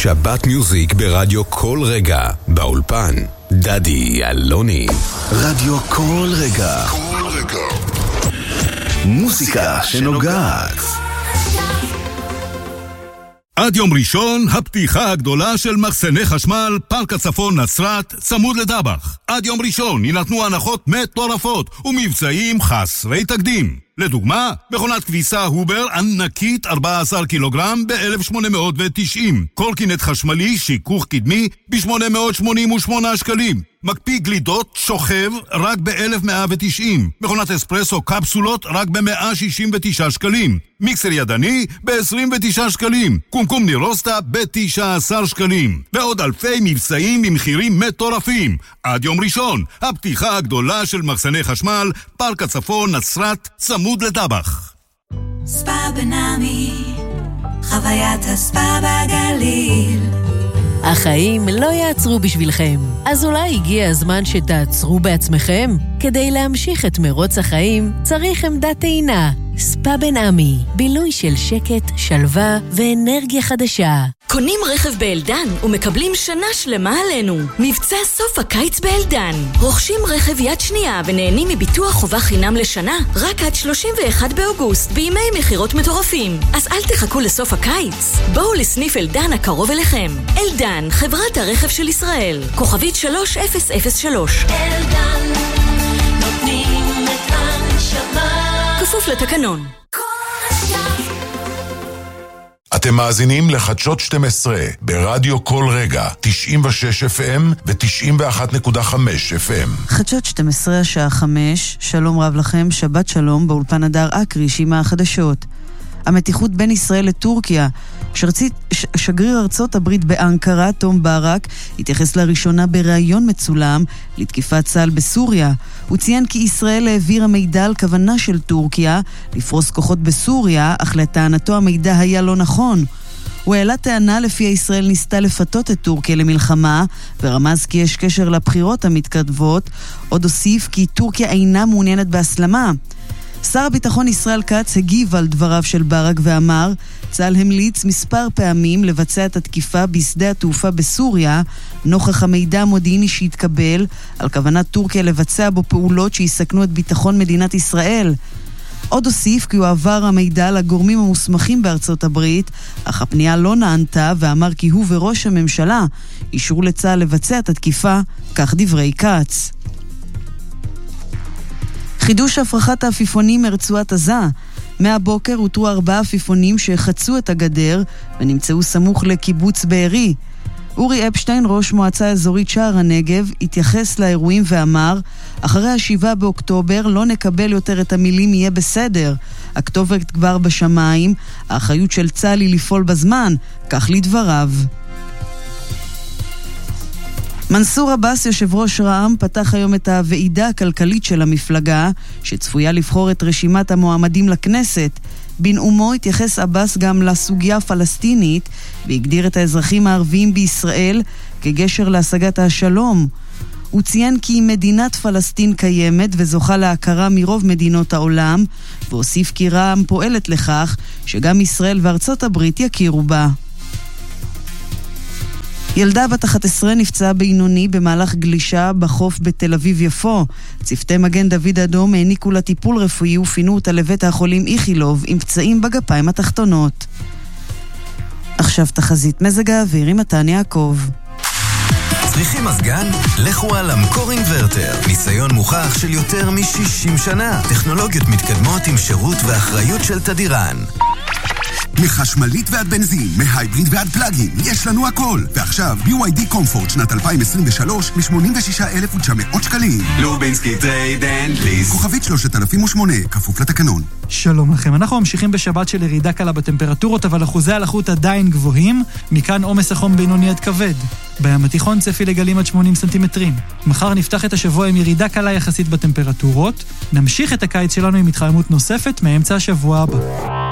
שבת מיוזיק ברדיו כל רגע. באולפן דדי אלוני. רדיו כל רגע. מוזיקה שנוגעת. עד יום ראשון, הפתיחה הגדולה של מחסני חשמל, פארק הצפון נצרת, צמוד לדבח. עד יום ראשון יינתנו הנחות מטורפות ומבצעים חסרי תקדים. לדוגמה, מכונת כביסה הובר ענקית 14 קילוגרם ב-1890. קורקינט חשמלי שיכוך קדמי ב-888 שקלים. מקפיא גלידות שוכב רק ב-1190. מכונת אספרסו קפסולות רק ב-169 שקלים. מיקסר ידני ב-29 שקלים. קומקום נירוסטה ב-19 שקלים. ועוד אלפי מבצעים במחירים מטורפים. עד יום ראשון, הפתיחה הגדולה של מחסני חשמל, פארק הצפון נצרת, צמוד לדבח. ספא בנעמי, חוויית הספא בגליל. החיים לא יעצרו בשבילכם, אז אולי הגיע הזמן שתעצרו בעצמכם? כדי להמשיך את מרוץ החיים צריך עמדת טעינה. ספא בנעמי, בילוי של שקט, שלווה ואנרגיה חדשה. קונים רכב באלדן ומקבלים שנה שלמה עלינו. מבצע סוף הקיץ באלדן. רוכשים רכב יד שנייה ונהנים מביטוח חובה חינם לשנה רק עד 31 באוגוסט בימי מחירות מטורפים. אז אל תחכו לסוף הקיץ. בואו לסניף אלדן הקרוב אליכם. אלדן, חברת הרכב של ישראל. כוכבית 3003. אלדן, נותנים את הנשמה. כפוף לתקנון. אתם מאזינים לחדשות 12 ברדיו כל רגע, 96 FM ו-91.5 FM. חדשות 12 השעה 5, שלום רב לכם, שבת שלום, באולפן הדר אקריש עם החדשות. המתיחות בין ישראל לטורקיה, שגריר ארצות הברית באנקרה, תום ברק, התייחס לראשונה בראיון מצולם לתקיפת צה"ל בסוריה. הוא ציין כי ישראל העבירה מידע על כוונה של טורקיה לפרוס כוחות בסוריה, אך לטענתו המידע היה לא נכון. הוא העלה טענה לפיה ישראל ניסתה לפתות את טורקיה למלחמה, ורמז כי יש קשר לבחירות המתקרבות. עוד הוסיף כי טורקיה אינה מעוניינת בהסלמה. שר הביטחון ישראל כץ הגיב על דבריו של ברק ואמר, צה"ל המליץ מספר פעמים לבצע את התקיפה בשדה התעופה בסוריה, נוכח המידע המודיעיני שהתקבל על כוונת טורקיה לבצע בו פעולות שיסכנו את ביטחון מדינת ישראל. עוד הוסיף כי הוא עבר המידע לגורמים המוסמכים בארצות הברית, אך הפנייה לא נענתה, ואמר כי הוא וראש הממשלה אישרו לצה"ל לבצע את התקיפה, כך דברי כץ. חידוש הפרחת העפיפונים מרצועת עזה. מהבוקר הותרו 4 עפיפונים שחצו את הגדר ונמצאו סמוך לקיבוץ בארי. אורי אפשטיין, ראש מועצה אזורית שער הנגב, התייחס לאירועים ואמר, אחרי 7 באוקטובר לא נקבל יותר את המילים יהיה בסדר. הכתובת כבר בשמיים, האחריות של צה"ל היא לפעול בזמן, כך לדבריו. מנסור עבאס, יושב ראש רע"מ, פתח היום את הוועידה הכלכלית של המפלגה, שצפויה לבחור את רשימת המועמדים לכנסת. בנאומו התייחס עבאס גם לסוגיה הפלסטינית, והגדיר את האזרחים הערביים בישראל כגשר להשגת השלום. הוא ציין כי מדינת פלסטין קיימת וזוכה להכרה מרוב מדינות העולם, והוסיף כי רע"מ פועלת לכך שגם ישראל וארצות הברית יכירו בה. ילדה בת 11 נפצעה בינוני במהלך גלישה בחוף בתל אביב יפו. צוותי מגן דוד אדום העניקו לה טיפול רפואי ופינו אותה לבית החולים איכילוב עם פצעים בגפיים התחתונות. עכשיו תחזית מזג האוויר עם מתן יעקב. צריכים מזגן? לכו על המקור אינוורטר. ניסיון מוכח של יותר מ-60 שנה. טכנולוגיות מתקדמות עם שירות ואחריות של תדירן. מחשמלית ועד בנזין, מהייבריד ועד פלאגין, יש לנו הכל. ועכשיו, BYD קומפורט שנת 2023 ב-86,900 שקלים. לובינסקי טרייד אנד ליס. כוכבית 3008, כפוף לתקנון. שלום לכם, אנחנו ממשיכים בשבת של ירידה קלה בטמפרטורות, אבל אחוזי הלחות עדיין גבוהים, מכאן עומס החום בינוני עד כבד. בים התיכון צפי לגלים עד 80 סנטימטרים. מחר נפתח את השבוע עם ירידה קלה יחסית בטמפרטורות, נמשיך את הקיץ שלנו עם התחממות נוספת מאמצע השבוע הבא.